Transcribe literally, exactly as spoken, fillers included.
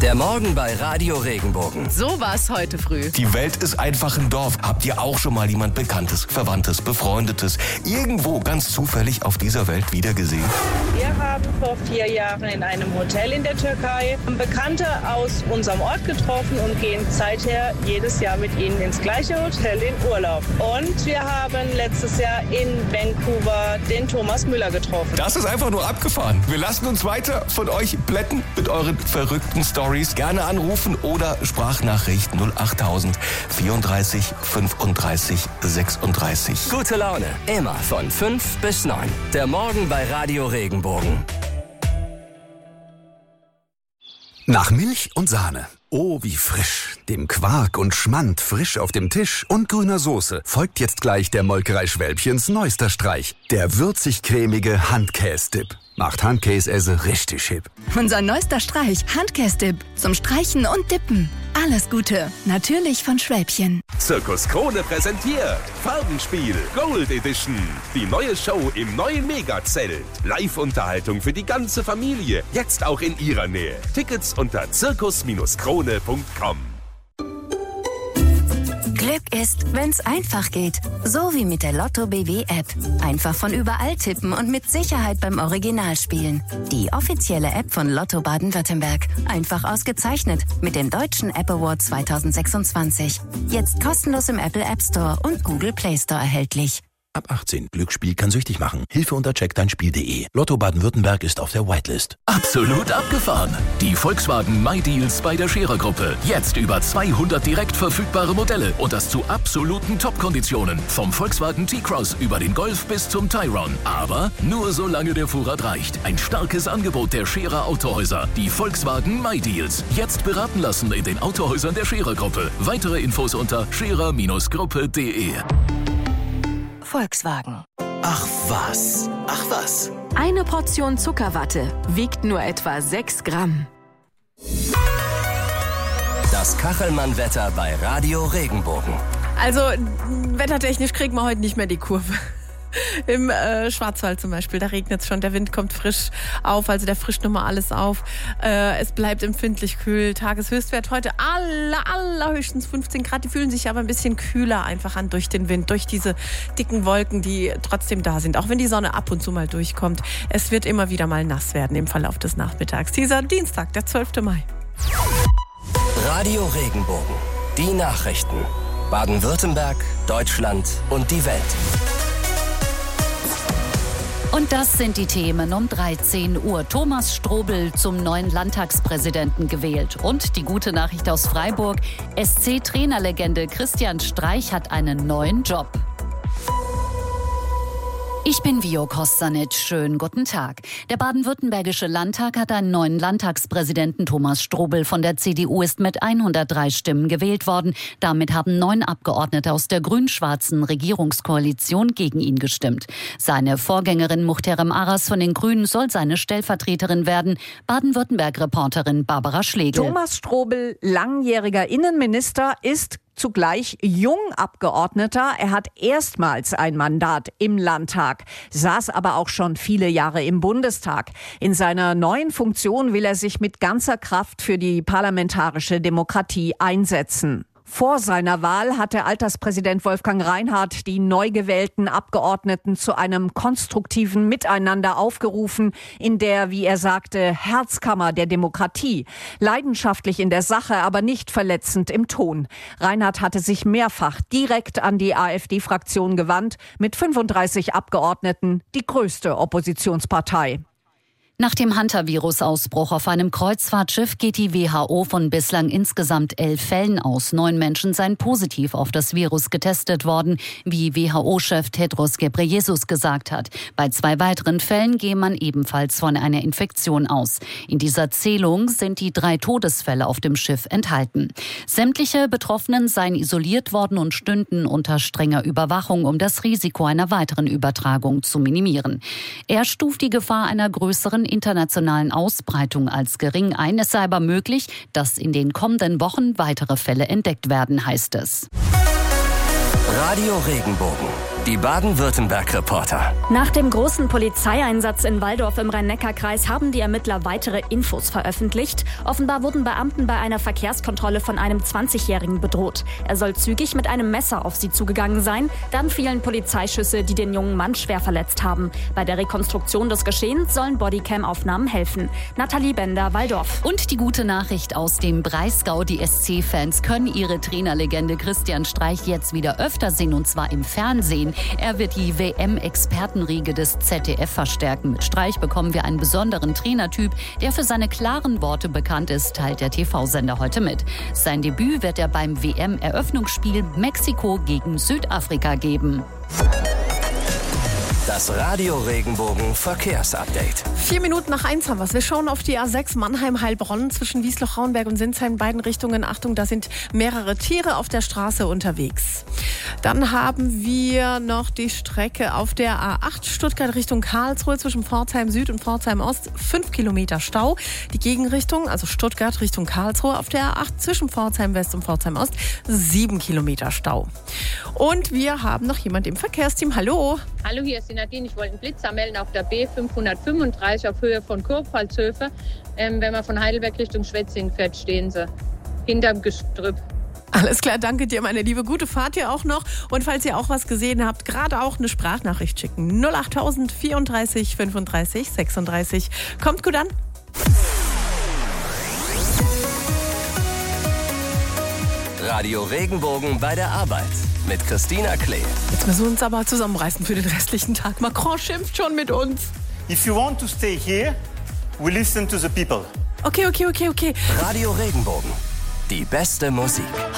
Der Morgen bei Radio Regenbogen. So war's heute früh. Die Welt ist einfach ein Dorf. Habt ihr auch schon mal jemand Bekanntes, Verwandtes, Befreundetes irgendwo ganz zufällig auf dieser Welt wiedergesehen? Wir haben vor vier Jahren in einem Hotel in der Türkei Bekannte aus unserem Ort getroffen und gehen seither jedes Jahr mit ihnen ins gleiche Hotel in Urlaub. Und wir haben letztes Jahr in Vancouver den Thomas Müller getroffen. Das ist einfach nur abgefahren. Wir lassen uns weiter von euch plätten mit euren verrückten Stories. Gerne anrufen oder Sprachnachricht null achttausend vierunddreißig fünfunddreißig sechsunddreißig. Gute Laune, immer von fünf bis neun. Der Morgen bei Radio Regenbogen. Nach Milch und Sahne. Oh, wie frisch. Dem Quark und Schmand frisch auf dem Tisch und grüner Soße folgt jetzt gleich der Molkerei Schwälbchens neuester Streich. Der würzig-cremige Handkäse-Dip. Macht Handkäse richtig hip. Unser neuester Streich, Handkäse-Dip. Zum Streichen und Dippen. Alles Gute. Natürlich von Schwälbchen. Zirkus Krone präsentiert Farbenspiel Gold Edition. Die neue Show im neuen Megazelt. Live-Unterhaltung für die ganze Familie. Jetzt auch in ihrer Nähe. Tickets unter zirkus krone punkt com. Glück ist, wenn's einfach geht. So wie mit der Lotto B W App. Einfach von überall tippen und mit Sicherheit beim Original spielen. Die offizielle App von Lotto Baden-Württemberg. Einfach ausgezeichnet mit dem Deutschen App Award zweitausendsechsundzwanzig. Jetzt kostenlos im Apple App Store und Google Play Store erhältlich. Ab achtzehn. Glücksspiel kann süchtig machen. Hilfe unter check dein Spiel punkt de. Lotto Baden-Württemberg ist auf der Whitelist. Absolut abgefahren. Die Volkswagen MyDeals bei der Scherer-Gruppe. Jetzt über zweihundert direkt verfügbare Modelle und das zu absoluten Top-Konditionen. Vom Volkswagen T-Cross über den Golf bis zum Tayron. Aber nur solange der Vorrat reicht. Ein starkes Angebot der Scherer Autohäuser. Die Volkswagen MyDeals. Jetzt beraten lassen in den Autohäusern der Scherer-Gruppe. Weitere Infos unter scherer Gruppe punkt de. Volkswagen. Ach was, ach was. Eine Portion Zuckerwatte wiegt nur etwa sechs Gramm. Das Kachelmann-Wetter bei Radio Regenbogen. Also, wettertechnisch kriegen wir heute nicht mehr die Kurve. Im äh, Schwarzwald zum Beispiel, da regnet es schon, der Wind kommt frisch auf, also der frischt nochmal alles auf. Äh, es bleibt empfindlich kühl. Tageshöchstwert heute aller, allerhöchstens fünfzehn Grad. Die fühlen sich aber ein bisschen kühler einfach an durch den Wind, durch diese dicken Wolken, die trotzdem da sind. Auch wenn die Sonne ab und zu mal durchkommt. Es wird immer wieder mal nass werden im Verlauf des Nachmittags. Dieser Dienstag, der zwölfte Mai. Radio Regenbogen. Die Nachrichten. Baden-Württemberg, Deutschland und die Welt. Und das sind die Themen um dreizehn Uhr. Thomas Strobel zum neuen Landtagspräsidenten gewählt. Und die gute Nachricht aus Freiburg. S C-Trainerlegende Christian Streich hat einen neuen Job. Ich bin Vio Kostanic. Schönen guten Tag. Der baden-württembergische Landtag hat einen neuen Landtagspräsidenten. Thomas Strobel von der C D U ist mit hundertdrei Stimmen gewählt worden. Damit haben neun Abgeordnete aus der grün-schwarzen Regierungskoalition gegen ihn gestimmt. Seine Vorgängerin Muhterem Aras von den Grünen soll seine Stellvertreterin werden. Baden-Württemberg-Reporterin Barbara Schlegel. Thomas Strobel, langjähriger Innenminister, ist zugleich Jungabgeordneter. Er hat erstmals ein Mandat im Landtag, saß aber auch schon viele Jahre im Bundestag. In seiner neuen Funktion will er sich mit ganzer Kraft für die parlamentarische Demokratie einsetzen. Vor seiner Wahl hatte Alterspräsident Wolfgang Reinhardt die neu gewählten Abgeordneten zu einem konstruktiven Miteinander aufgerufen, in der, wie er sagte, Herzkammer der Demokratie. Leidenschaftlich in der Sache, aber nicht verletzend im Ton. Reinhardt hatte sich mehrfach direkt an die AfD-Fraktion gewandt, mit fünfunddreißig Abgeordneten die größte Oppositionspartei. Nach dem Hunter-Virus-Ausbruch auf einem Kreuzfahrtschiff geht die W H O von bislang insgesamt elf Fällen aus. Neun Menschen seien positiv auf das Virus getestet worden, wie W H O-Chef Tedros Ghebreyesus gesagt hat. Bei zwei weiteren Fällen gehe man ebenfalls von einer Infektion aus. In dieser Zählung sind die drei Todesfälle auf dem Schiff enthalten. Sämtliche Betroffenen seien isoliert worden und stünden unter strenger Überwachung, um das Risiko einer weiteren Übertragung zu minimieren. Er stuft die Gefahr einer größeren internationalen Ausbreitung als gering ein. Es sei aber möglich, dass in den kommenden Wochen weitere Fälle entdeckt werden, heißt es. Radio Regenbogen. Die Baden-Württemberg-Reporter. Nach dem großen Polizeieinsatz in Walldorf im Rhein-Neckar-Kreis haben die Ermittler weitere Infos veröffentlicht. Offenbar wurden Beamten bei einer Verkehrskontrolle von einem zwanzigjährigen bedroht. Er soll zügig mit einem Messer auf sie zugegangen sein. Dann fielen Polizeischüsse, die den jungen Mann schwer verletzt haben. Bei der Rekonstruktion des Geschehens sollen Bodycam-Aufnahmen helfen. Nathalie Bender, Walldorf. Und die gute Nachricht aus dem Breisgau. Die S C-Fans können ihre Trainerlegende Christian Streich jetzt wieder öfter sehen, und zwar im Fernsehen. Er wird die W M-Expertenriege des Z D F verstärken. Mit Streich bekommen wir einen besonderen Trainertyp, der für seine klaren Worte bekannt ist, teilt der T V-Sender heute mit. Sein Debüt wird er beim W M-Eröffnungsspiel Mexiko gegen Südafrika geben. Das Radio Regenbogen Verkehrsupdate. Vier Minuten nach eins haben wir es. Wir schauen auf die A sechs Mannheim-Heilbronn zwischen Wiesloch-Rauenberg und Sinsheim. In beiden Richtungen. Achtung, da sind mehrere Tiere auf der Straße unterwegs. Dann haben wir noch die Strecke auf der A acht Stuttgart Richtung Karlsruhe zwischen Pforzheim Süd und Pforzheim Ost. Fünf Kilometer Stau. Die Gegenrichtung, also Stuttgart Richtung Karlsruhe auf der A acht zwischen Pforzheim West und Pforzheim Ost. Sieben Kilometer Stau. Und wir haben noch jemand im Verkehrsteam. Hallo. Hallo, hier ist die Nadine. Ich wollte einen Blitzer melden auf der B fünfhundertfünfunddreißig auf Höhe von Kurpfalzhöfe. Ähm, wenn man von Heidelberg Richtung Schwetzingen fährt, stehen sie hinterm Gestrüpp. Alles klar, danke dir, meine Liebe. Gute Fahrt hier auch noch. Und falls ihr auch was gesehen habt, gerade auch eine Sprachnachricht schicken. null achttausend vierunddreißig fünfunddreißig sechsunddreißig. Kommt gut an. Radio Regenbogen bei der Arbeit mit Christina Klee. Jetzt müssen wir uns aber zusammenreißen für den restlichen Tag. Macron schimpft schon mit uns. If you want to stay here, we listen to the people. Okay, okay, okay, okay. Radio Regenbogen. Die beste Musik.